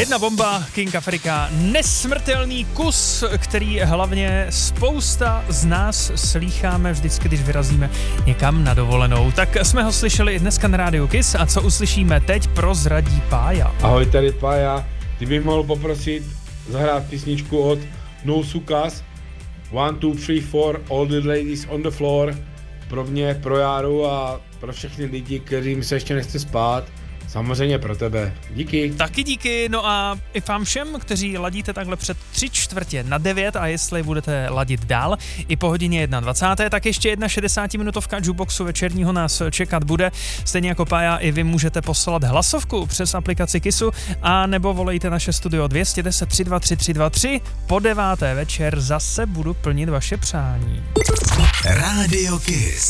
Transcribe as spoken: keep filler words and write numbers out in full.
Jedna bomba, King Afrika, nesmrtelný kus, který hlavně spousta z nás slýcháme vždycky, když vyrazíme někam na dovolenou. Tak jsme ho slyšeli i dneska na rádiu Kiss a co uslyšíme teď, prozradí Pája. Ahoj, tady Pája, ty bych mohl poprosit zahrát písničku od No Sukas, One, two, three, four, all the ladies on the floor, pro mě, pro Járu a pro všechny lidi, kterým se ještě nechce spát. Samozřejmě pro tebe. Díky. Taky díky, no a i vám všem, kteří ladíte takhle před tři čtvrtě na devět a jestli budete ladit dál i po hodině dvacáté první, tak ještě jedna šedesátiminutovka jukeboxu večerního nás čekat bude. Stejně jako Pája, i vy můžete poslat hlasovku přes aplikaci Kissu a nebo volejte naše studio dvě jedna nula tři dva tři tři dva tři. Po deváté večer zase budu plnit vaše přání. Rádio Kiss.